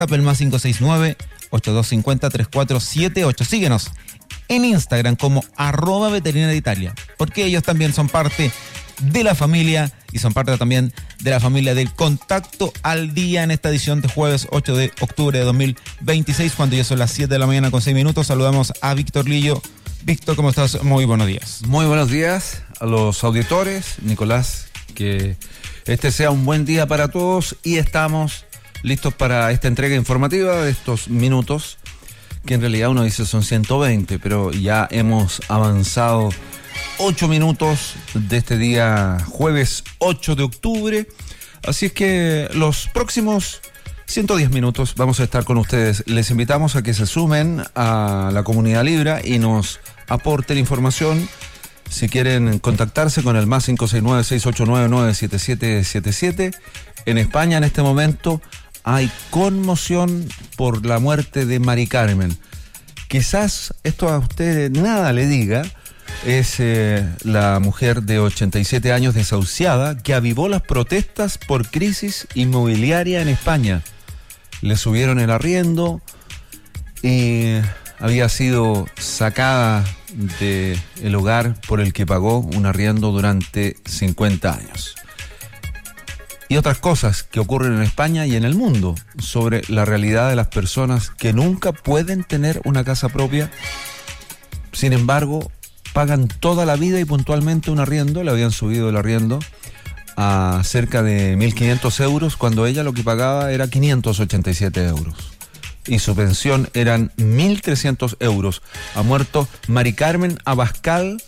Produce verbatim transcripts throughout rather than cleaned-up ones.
el más cinco seis nueve, ocho dos cinco cero, tres cuatro siete ocho. Síguenos en Instagram como arroba veterinaria Italia, porque ellos también son parte de la familia y son parte también de la familia del Contacto al Día en esta edición de jueves ocho de octubre de dos mil veintiséis, cuando ya son las siete de la mañana con seis minutos. Saludamos a Víctor Lillo. Víctor, ¿cómo estás? Muy buenos días. Muy buenos días a los auditores. Nicolás, que este sea un buen día para todos y estamos listos para esta entrega informativa de estos minutos, que en realidad uno dice son ciento veinte, pero ya hemos avanzado ocho minutos de este día jueves ocho de octubre, así es que los próximos ciento diez minutos vamos a estar con ustedes. Les invitamos a que se sumen a la comunidad Libra y nos aporten información. Si quieren contactarse con el más cinco seis nueve, seis ocho nueve, nueve siete siete siete siete. En España en este momento hay conmoción por la muerte de Mari Carmen. Quizás esto a usted nada le diga. Es eh, la mujer de ochenta y siete años desahuciada que avivó las protestas por crisis inmobiliaria en España. Le subieron el arriendo y había sido sacada del hogar por el que pagó un arriendo durante cincuenta años. Y otras cosas que ocurren en España y en el mundo sobre la realidad de las personas que nunca pueden tener una casa propia. Sin embargo, pagan toda la vida y puntualmente un arriendo. Le habían subido el arriendo a cerca de mil quinientos euros cuando ella lo que pagaba era quinientos ochenta y siete euros. Y su pensión eran mil trescientos euros. Ha muerto Mari Carmen Abascal.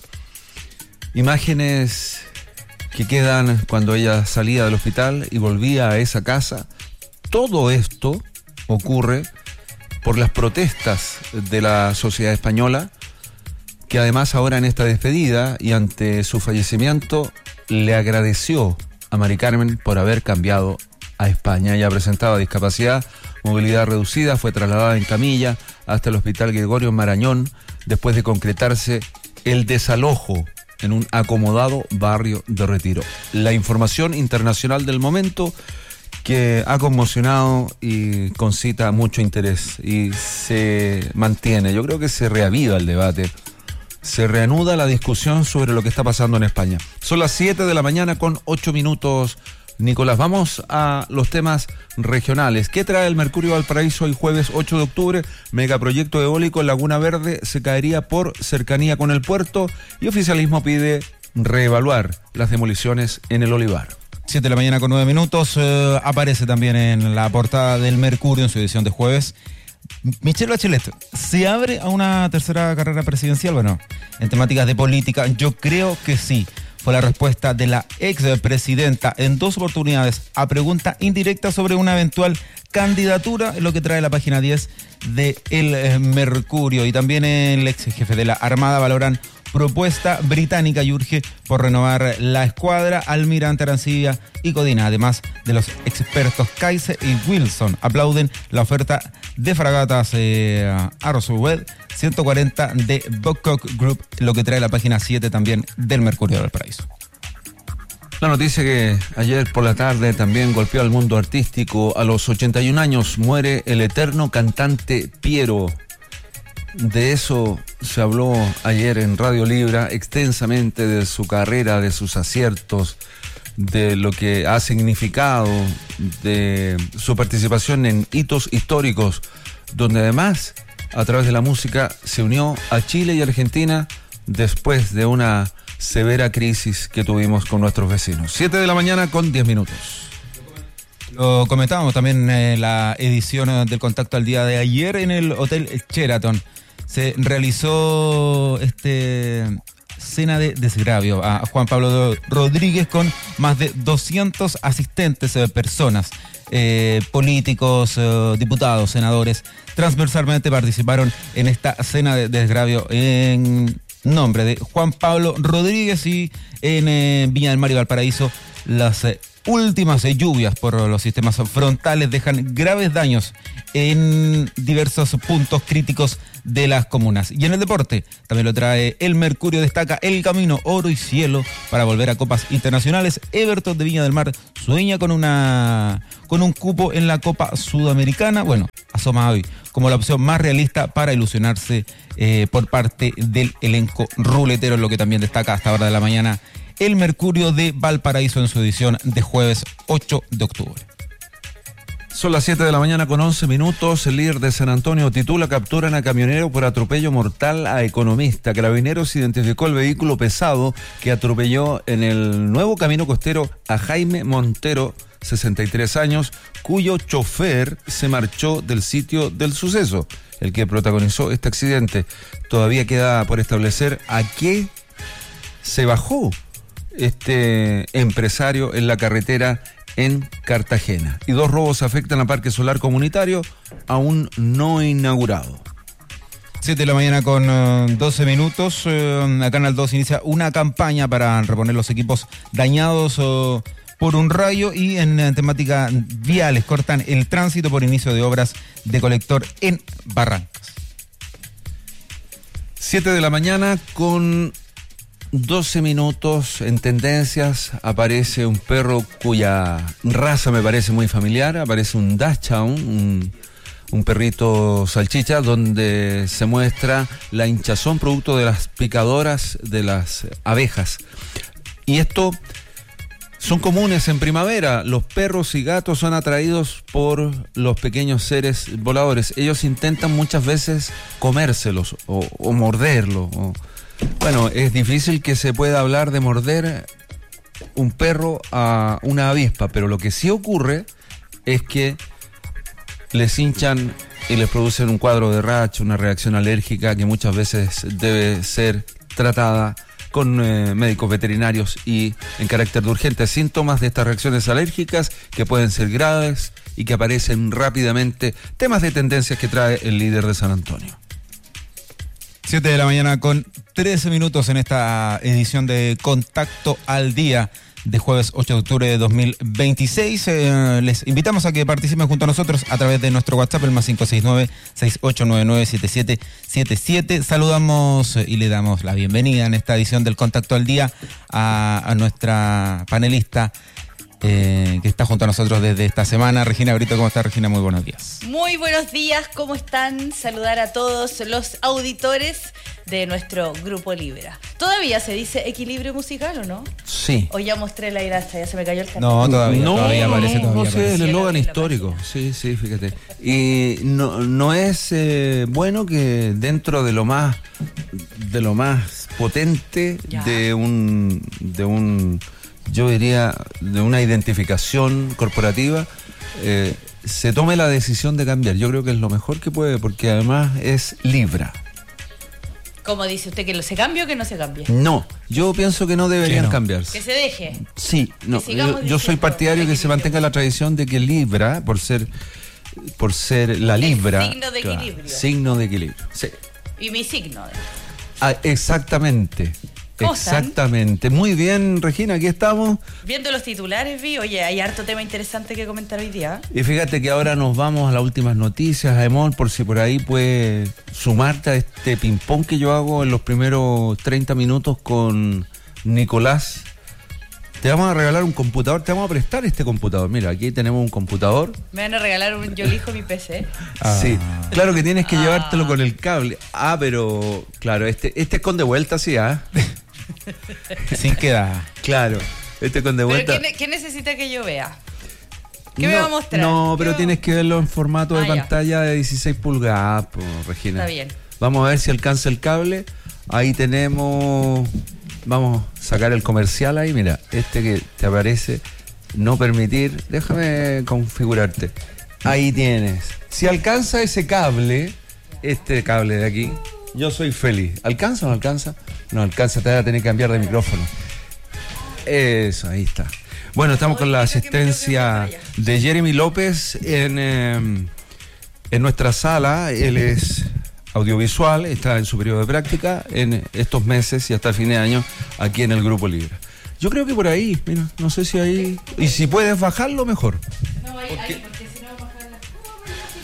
Imágenes que quedan cuando ella salía del hospital y volvía a esa casa. Todo esto ocurre por las protestas de la sociedad española, que además ahora en esta despedida y ante su fallecimiento le agradeció a Mari Carmen por haber cambiado a España. Ella presentaba discapacidad, movilidad reducida, fue trasladada en camilla hasta el Hospital Gregorio Marañón después de concretarse el desalojo en un acomodado barrio de Retiro. La información internacional del momento que ha conmocionado y concita mucho interés y se mantiene. Yo creo que se reaviva el debate, se reanuda la discusión sobre lo que está pasando en España. Son las siete de la mañana con ocho minutos. Nicolás, vamos a los temas regionales. ¿Qué trae el Mercurio Valparaíso hoy jueves ocho de octubre? Megaproyecto eólico en Laguna Verde se caería por cercanía con el puerto y oficialismo pide reevaluar las demoliciones en el Olivar. siete de la mañana con nueve minutos. Eh, aparece también en la portada del Mercurio en su edición de jueves. Michelle Bachelet, ¿se abre a una tercera carrera presidencial? Bueno, en temáticas de política, yo creo que sí. Fue la respuesta de la expresidenta en dos oportunidades a pregunta indirecta sobre una eventual candidatura, en lo que trae la página diez de El Mercurio. Y también el ex jefe de la Armada valoran propuesta británica y urge por renovar la escuadra. Almirante Arancibia y Codina, además de los expertos Kaiser y Wilson, aplauden la oferta de fragatas eh, Arrowhead ciento cuarenta de Babcock Group, lo que trae la página siete también del Mercurio del Paraíso. La noticia que ayer por la tarde también golpeó al mundo artístico. A los ochenta y un años muere el eterno cantante Piero. De eso se habló ayer en Radio Libra extensamente, de su carrera, de sus aciertos, de lo que ha significado, de su participación en hitos históricos, donde además a través de la música se unió a Chile y Argentina después de una severa crisis que tuvimos con nuestros vecinos. siete de la mañana con diez minutos. Lo comentábamos también en la edición del Contacto al Día de ayer en el Hotel Sheraton. Se realizó este cena de desgravio a Juan Pablo Rodríguez con más de doscientos asistentes, eh, personas, eh, políticos, eh, diputados, senadores. Transversalmente participaron en esta cena de desgravio en nombre de Juan Pablo Rodríguez. Y en eh, Viña del Mar y Valparaíso las eh, últimas eh, lluvias por los sistemas frontales dejan graves daños en diversos puntos críticos de las comunas. Y en el deporte también lo trae el Mercurio. Destaca el camino oro y cielo para volver a copas internacionales. Everton de Viña del Mar sueña con una con un cupo en la Copa Sudamericana. Bueno, asoma hoy como la opción más realista para ilusionarse eh, por parte del elenco ruletero, lo que también destaca hasta hora de la mañana el Mercurio de Valparaíso en su edición de jueves ocho de octubre. Son las siete de la mañana con once minutos. El líder de San Antonio titula capturan a camionero por atropello mortal a economista. Carabineros identificó el vehículo pesado que atropelló en el nuevo camino costero a Jaime Montero, sesenta y tres años, cuyo chofer se marchó del sitio del suceso. El que protagonizó este accidente. Todavía queda por establecer a qué se bajó este empresario en la carretera en Cartagena. Y dos robos afectan a Parque Solar Comunitario, aún no inaugurado. siete de la mañana con uh, doce minutos. Uh, Canal dos inicia una campaña para reponer los equipos dañados uh, por un rayo, y en uh, temática viales cortan el tránsito por inicio de obras de colector en Barrancas. siete de la mañana con doce minutos. En tendencias aparece un perro cuya raza me parece muy familiar. Aparece un Dachshund, un, un perrito salchicha, donde se muestra la hinchazón producto de las picadoras de las abejas. Y esto son comunes en primavera. Los perros y gatos son atraídos por los pequeños seres voladores. Ellos intentan muchas veces comérselos o, o morderlos. O, Bueno, es difícil que se pueda hablar de morder un perro a una avispa, pero lo que sí ocurre es que les hinchan y les producen un cuadro de rash, una reacción alérgica que muchas veces debe ser tratada con eh, médicos veterinarios y en carácter de urgente. Síntomas de estas reacciones alérgicas que pueden ser graves y que aparecen rápidamente. Temas de tendencias que trae el líder de San Antonio. siete de la mañana con trece minutos en esta edición de Contacto al Día de jueves ocho de octubre de dos mil veintiséis. Eh, les invitamos a que participen junto a nosotros a través de nuestro WhatsApp, el más cinco seis nueve, seis ocho nueve nueve, siete siete siete siete. Saludamos y le damos la bienvenida en esta edición del Contacto al Día a, a nuestra panelista Eh, que está junto a nosotros desde esta semana. Regina Brito, ¿cómo está, Regina? Muy buenos días. Muy buenos días, ¿cómo están? Saludar a todos los auditores de nuestro Grupo Libra. ¿Todavía se dice equilibrio musical o no? Sí. O ya mostré la hasta ya se me cayó el cartel. No, todavía, no, todavía no, aparece, todavía no sé, aparece. el eslogan histórico. Sí, sí, fíjate. Y no, no es eh, bueno que dentro de lo más, de lo más potente Ya. de un, de un yo diría, de una identificación corporativa, eh, se tome la decisión de cambiar. Yo creo que es lo mejor que puede, porque además es Libra. ¿Cómo dice usted, que se cambie o que no se cambie? No, yo pienso que no deberían ¿Qué no? cambiarse. Que se deje. Sí, no, Que sigamos yo, yo soy diciendo partidario que se equilibrio mantenga la tradición de que Libra, por ser por ser la Libra, signo de claro, equilibrio. signo de equilibrio. Sí. Y mi signo. Ah, exactamente. ¿Cómo están? Exactamente. Muy bien, Regina, aquí estamos. Viendo los titulares, vi, oye, hay harto tema interesante que comentar hoy día. Y fíjate que ahora nos vamos a las últimas noticias, Aemol, por si por ahí puedes sumarte a este ping-pong que yo hago en los primeros treinta minutos con Nicolás. Te vamos a regalar un computador, te vamos a prestar este computador. Mira, aquí tenemos un computador. Me van a regalar un yo elijo mi P C. Ah. Sí, claro que tienes que Ah. llevártelo con el cable. Ah, pero claro, este, este es con de vuelta, sí, ¿ah? Sin queda. Claro, este con de ¿Pero vuelta. qué, ne- qué necesita que yo vea? ¿Qué no, me va a mostrar? No, pero Yo- tienes que verlo en formato de Ah, ya. pantalla de dieciséis pulgadas, po, Regina. Está bien. Vamos a ver si alcanza el cable. Ahí tenemos. Vamos a sacar el comercial ahí. Mira, este que te aparece. No permitir. Déjame configurarte. Ahí tienes. Si alcanza ese cable, este cable de aquí, yo soy feliz. ¿Alcanza o no alcanza? No alcanza, te vas a tener que cambiar de micrófono. Eso, ahí está. Bueno, estamos con la asistencia de Jeremy López en, eh, en nuestra sala. Él es audiovisual, está en su periodo de práctica en estos meses y hasta el fin de año aquí en el Grupo Libra. Yo creo que por ahí, mira, no sé si ahí... Y si puedes bajarlo, mejor. No, ahí, ahí, porque si no bajar la...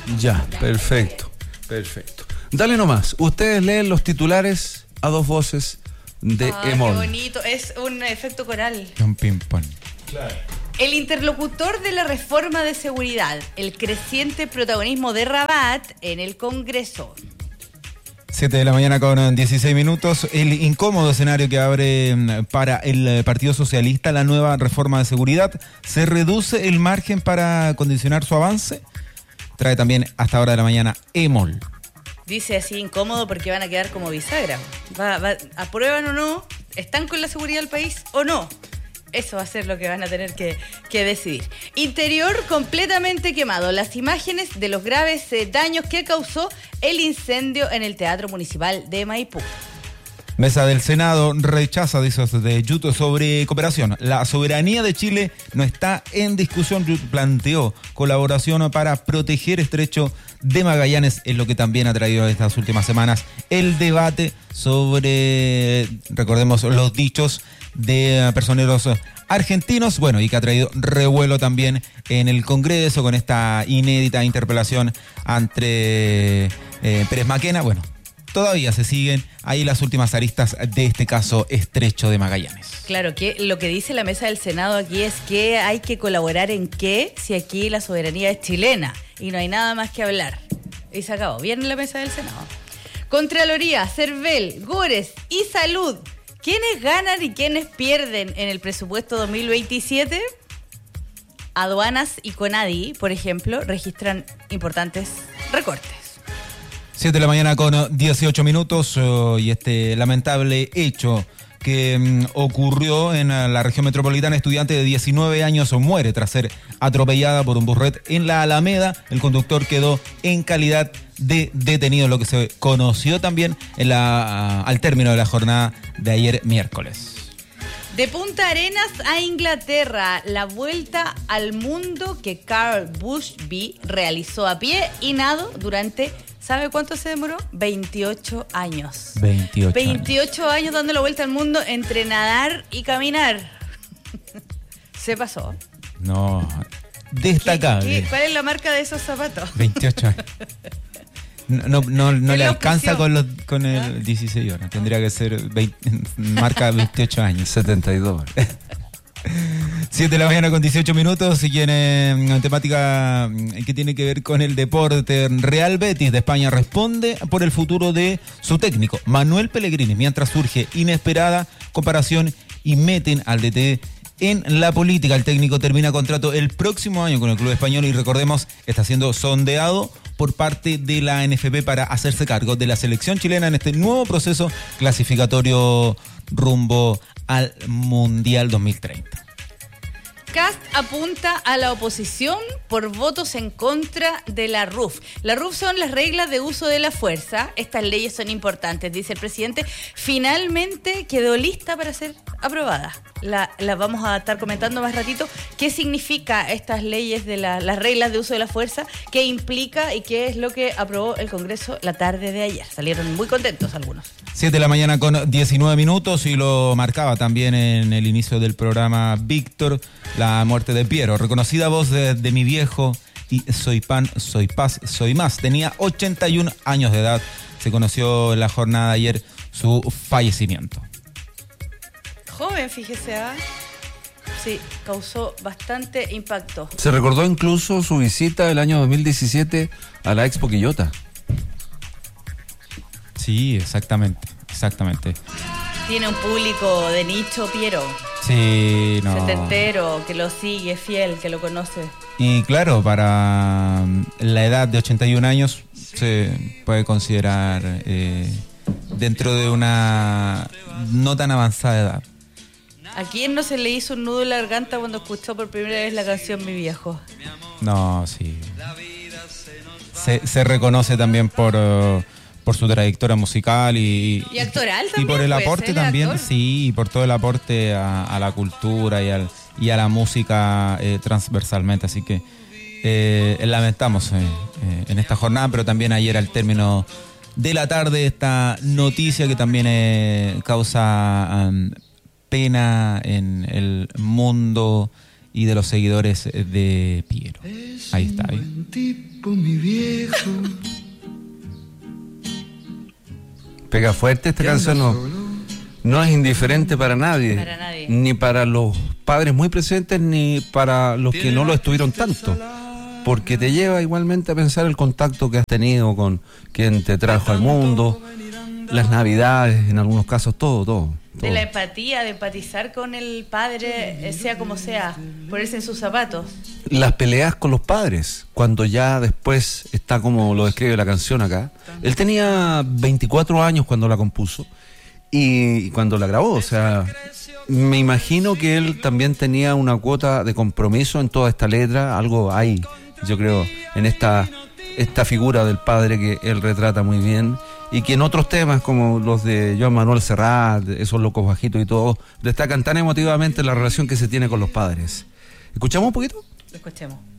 Ya, perfecto, perfecto. Dale nomás, ustedes leen los titulares a dos voces de Ah, Emol. qué bonito, es un efecto coral. Un ping-pong. Claro. El interlocutor de la reforma de seguridad, el creciente protagonismo de Rabat en el Congreso. siete de la mañana con dieciséis minutos. El incómodo escenario que abre para el Partido Socialista la nueva reforma de seguridad. ¿Se reduce el margen para condicionar su avance? Trae también hasta ahora de la mañana Emol. Dice así incómodo porque van a quedar como bisagra. Va, va, ¿aprueban o no? ¿Están con la seguridad del país o no? Eso va a ser lo que van a tener que, que decidir. Interior completamente quemado. Las imágenes de los graves eh, daños que causó el incendio en el Teatro Municipal de Maipú. Mesa del Senado rechaza dices de Yuto sobre cooperación. La soberanía de Chile no está en discusión. Planteó colaboración para proteger Estrecho de Magallanes, es lo que también ha traído estas últimas semanas el debate sobre, recordemos, los dichos de personeros argentinos, bueno, y que ha traído revuelo también en el Congreso con esta inédita interpelación entre eh, Pérez Maquena. Bueno, todavía se siguen ahí las últimas aristas de este caso Estrecho de Magallanes. Claro, que lo que dice la mesa del Senado aquí es que hay que colaborar en qué, si aquí la soberanía es chilena y no hay nada más que hablar. Y se acabó. Viene la mesa del Senado. Contraloría, Cervel, Gores y Salud. ¿Quiénes ganan y quiénes pierden en el presupuesto dos mil veintisiete? Aduanas y Conadi, por ejemplo, registran importantes recortes. siete de la mañana con dieciocho minutos uh, y este lamentable hecho que um, ocurrió en uh, la región metropolitana. Estudiante de diecinueve años muere tras ser atropellada por un burret en la Alameda. El conductor quedó en calidad de detenido, lo que se conoció también en la, uh, al término de la jornada de ayer miércoles. De Punta Arenas a Inglaterra, la vuelta al mundo que Carl Bushby realizó a pie y nado durante... ¿Sabe cuánto se demoró? veintiocho años. veintiocho. veintiocho años dando la vuelta al mundo entre nadar y caminar. Se pasó. No, destacable. ¿Qué, qué, ¿Cuál es la marca de esos zapatos? veintiocho años. No, no, no, no le alcanza con, los, con el ¿Ah? dieciséis horas. Tendría que ser veinte, marca veintiocho años. setenta y dos. siete de la mañana con dieciocho minutos y tiene una temática que tiene que ver con el deporte. Real Betis de España responde por el futuro de su técnico, Manuel Pellegrini, mientras surge inesperada comparación y meten al D T en la política. El técnico termina contrato el próximo año con el club español y recordemos, está siendo sondeado por parte de la N F P para hacerse cargo de la selección chilena en este nuevo proceso clasificatorio rumbo al Mundial dos mil treinta. Kast apunta a la oposición por votos en contra de la R U F. La R U F son las reglas de uso de la fuerza. Estas leyes son importantes, dice el presidente. Finalmente quedó lista para ser aprobada. La, la vamos a estar comentando más ratito. ¿Qué significa estas leyes de la, las reglas de uso de la fuerza? ¿Qué implica y qué es lo que aprobó el Congreso la tarde de ayer? Salieron muy contentos algunos. siete de la mañana con diecinueve minutos y lo marcaba también en el inicio del programa Víctor, la muerte de Piero, reconocida voz de, de mi viejo y soy pan, soy paz, soy más. Tenía ochenta y un años de edad. Se conoció en la jornada de ayer su fallecimiento. Joven, fíjese, ¿ah? Sí, causó bastante impacto. Se recordó incluso su visita del año dos mil diecisiete a la Expo Quillota. Sí, exactamente, exactamente. Tiene un público de nicho, Piero. Sí, no. Setentero, que lo sigue, fiel, que lo conoce. Y claro, para la edad de ochenta y un años se puede considerar eh, dentro de una no tan avanzada edad. ¿A quién no se le hizo un nudo en la garganta cuando escuchó por primera vez la canción Mi Viejo? No, sí. Se, se reconoce también por, uh, por su trayectoria musical y, y actoral y también. por el pues, aporte él también, actor. sí, y por todo el aporte a, a la cultura y, al, y a la música eh, transversalmente. Así que eh, lamentamos eh, eh, en esta jornada, pero también ayer al término de la tarde esta noticia que también eh, causa um, pena en el mundo y de los seguidores de Piero. Ahí está. ¿eh? Tipo, mi viejo. Pega fuerte esta canción, no, no es indiferente para nadie, Para nadie. ni para los padres muy presentes, ni para los que no lo estuvieron tanto, porque te lleva igualmente a pensar el contacto que has tenido con quien te trajo al mundo, las navidades, en algunos casos, todo, todo. De todo. la empatía, de empatizar con el padre, eh, sea como sea, ponerse en sus zapatos. Las peleas con los padres, cuando ya después está como lo describe la canción acá. Él tenía veinticuatro años cuando la compuso y cuando la grabó, o sea, me imagino que él también tenía una cuota de compromiso en toda esta letra, algo hay, yo creo, en esta, esta figura del padre que él retrata muy bien y que en otros temas como los de Joan Manuel Serrat, esos locos bajitos y todo, destacan tan emotivamente la relación que se tiene con los padres. ¿Escuchamos un poquito? Lo escuchemos.